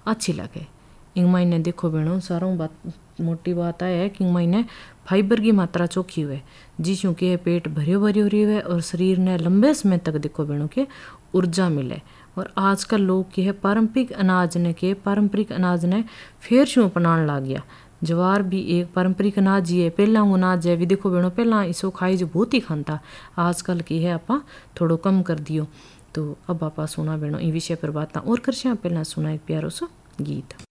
अच्छी लगे। इंग महीने देखो बेणों सारों बात मोटी बात है कि महीने फाइबर की मात्रा चोखी हुए जिसू के पेट भरियो भरियो रहे और शरीर ने लंबे समय तक देखो बेणों के ऊर्जा मिले। और आजकल लोग के पारंपरिक अनाज ने फिर शू अपनाने लग गया। ज्वार भी एक पारंपरिक अनाज ही है, पहला अनाज है भी देखो बेणों पहला इसो खाई जो बहुत ही खानता, आजकल की है आपा थोड़ो कम कर दियो। तो अब आपा सुना बेणों इ विषय पर बात और कर पहला सुना एक प्यारो सो गीत।